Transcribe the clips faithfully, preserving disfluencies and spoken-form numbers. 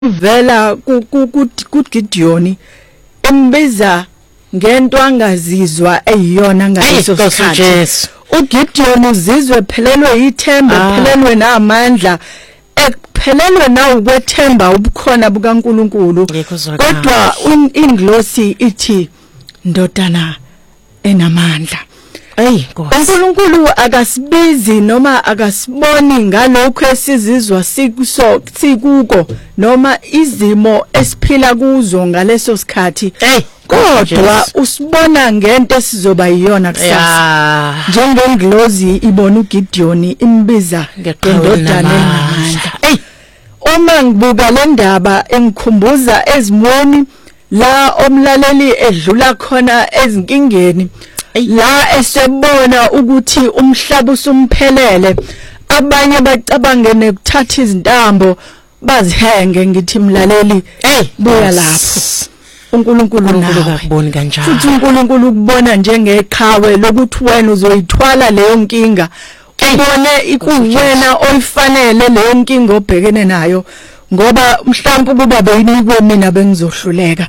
vela kuGideon embiza ngento angazizwa eyiyona ngaleso sikhathi. uGideon uzizwe phelelwe ithemba, phelelwe namandla, ekuphelelwe na ukwethemba ubukhona bukaNkuluNkulu. Kodwa ingilosi ithi ndodana enamandla. Ey Nkosi, uNkulunkulu akasibizi noma akasiboni ngalokho esizizwa sikuso sikuko noma izimo esiphila kuzo ngaleso sikhathi. Ey Kodwa usibona ngento esizoba yiyona kusasa. Njengengilosi ibona uGideon imbiza ndodana enamandla. Ey uma ngibuka le ndaba engikhumbuza ezimoni la omlaleli edlula khona ezinkingeni, la esebona ukuthi umhlaba usumphelele, abanye bacabange nekuthatha izintambo bazihenge. Ngithi mlaleli, hey buya lapho uNkulunkulu nawe akuboni kanjalo, futhi uNkulunkulu ukubona njengeqhawe lokuthi wena uzoyithwala leyo nkinga, ubone ikuwena oyifanele leyo nkinga obhekene nayo, ngoba mhlawumbe kuba beyinikwe mina bengizohluleka.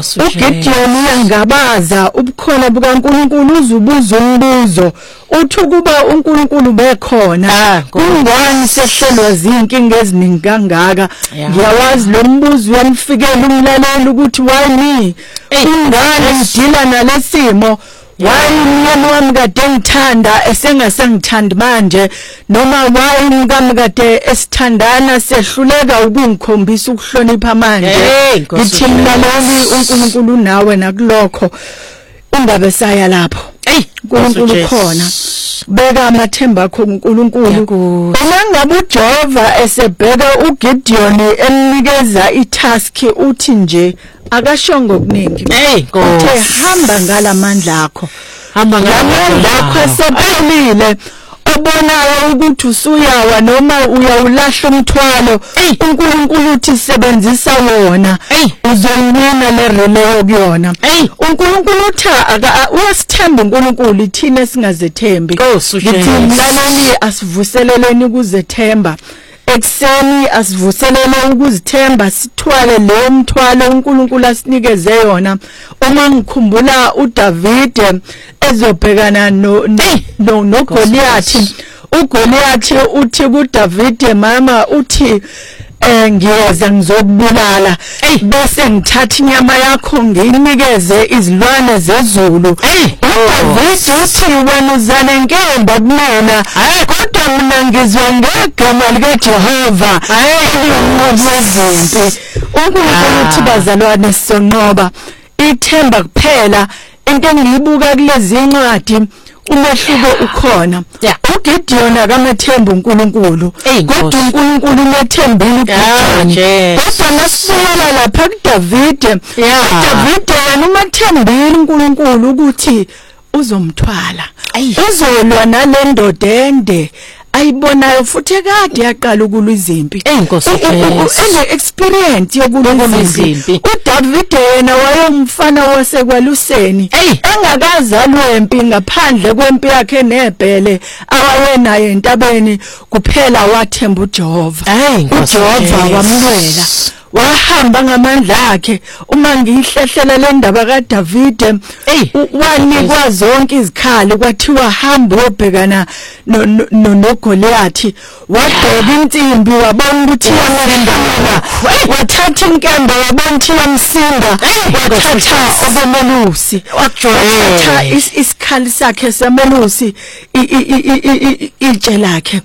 uGideon uyangabaza ubukhona bukaNkulunkulu, uzubuza umbuzo uthi kuba uNkulunkulu bekhona kungani sehlelwa zinkinga eziningi kangaka. Ngiyawazi lo mbuzo uyamfikela umlaleli ukuthi why me, kungani ngidila nalesimo, why umyeni wami kade ngithanda esengasangithandi manje, noma why umkami kade esithandana sehluleka ukungikhombisa ukuhlonipha manje. Ngithi mlaleli, uNkulunkulu nawe nakulokho ungabe saya lapho. uNkulunkulu khona, beka amathemba akho kuNkulunkulu. Uma ngabe uJehova esebheka uGideon emnikeza itask uthi nje akashongo okuningi, uthe hamba ngalamandla akho, hamba ngalamandla akho asephelile, obonayo ukuthi usuyawa noma uyawulahla umthwalo. uNkulunkulu uthi sebenzisa wona uzoyinina le relay kuyona. uNkulunkulu uthi uyasithemba uNkulunkulu, ithina singazethembi. Ngithi mlaleli, asivuseleleni ukuzethemba. Ekseni asivuselele ukuzithemba, sithwale leyo mthwalo uNkulunkulu asinikeze yona. Uma ngikhumbula uDavid ezobhekana no no noGoliathi, uGoliathi uthi kuDavid, mama uthi eh ngiyeza ngizokubulala, bese ngithatha inyama yakho ngiyinikeze izilwane zezulu. uDavid uthi wena uzana inkemba kumina, kodwa mina ngizwa ngegama likaJehova ayezimpi. uNkulunkulu uthi bazalwane sonqoba ithemba kuphela. Into engiyibuka kulezi incwadi, umehluko ukhona. uGideon akamathemba uNkulunkulu, kodwa uNkulunkulu umethembile uGideon. Kodwa nasibona lapha kuDavid, uDavid yena umathembile uNkulunkulu ukuthi uzomthwala, uzolwa nale ndoda ende ayibonayo futhi ekade yaqala ukulwa izimpi. ene experience yokulwa izimpi. uDavid yena wayemfana wasekwaluseni, engakazalwa empi, ngaphandle kwempi yakhe nebhele awayenayo entabeni, kuphela wathemba uJehova. uJehova wamlwela, wahamba ngamandla akhe. Uma ngiyihlehlela le ndaba kaDavid, wanikwa zonke izikhali, kwathiwa hamba uyobhekana noGoliathi, wadeba insimbi wabona ukuthi iyamsinda, wathatha inkemba wabona ukuthi iyamsinda, wathatha obemelusi, wathatha isikhali sakhe semelusi, itshe lakhe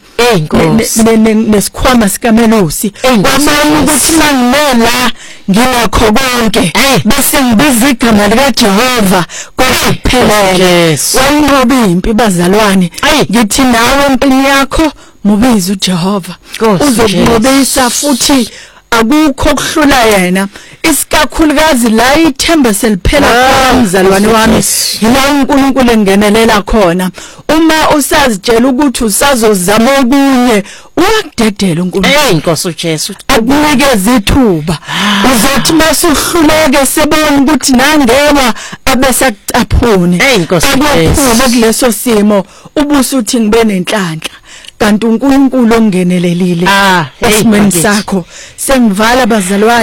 nesikhwama sikamelusi, wabona ukuthi mangimela ngingakho konke bese ngibiza igama likaJehova kophelele. Wayinqoba impi bazalwane. Ngithi nawe empini yakho mubize uJehova, uzokunqobisa futhi akukho okuhlula yena. Isikakhulukazi la ithemba seliphela khona mzalwane wami, yila uNkulunkulu engenelela khona. Uma usazitshela ukuthi usazozama okunye, uyakudedela uNkulunkulu. Hey Nkosi uJesu, akunikeza ithuba. Uzothi masuhluleke sebona ukuthi nangewa abesacaphune. Hey Nkosi uJesu, akuphuma kuleso simo ubusuthi ngibe nenhlanhla. kanti uNkulunkulu ongenelelile Ah, hey, esimeni bakithi. sakho sengivala bazalwane